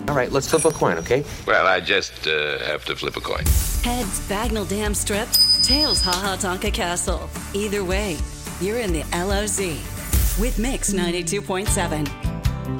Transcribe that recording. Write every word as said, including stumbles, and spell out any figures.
All right, let's flip a coin, okay? Well, I just uh, have to flip a coin. Heads Bagnall Dam Strip, tails Ha Ha Tonka Castle. Either way, you're in the L O Z with Mix ninety-two point seven.